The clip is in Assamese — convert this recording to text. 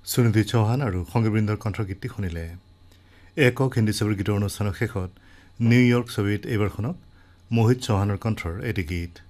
সুনিধি চৌহান আৰু সংগীবৃন্দৰ কণ্ঠগীতটি শুনিলে। একক হিন্দী ছবিৰ গীতৰ অনুষ্ঠানৰ শেষত নিউয়ৰ্ক ছবিত এইবাৰ শুনক মোহিত চৌহানৰ কণ্ঠৰ এটি গীত।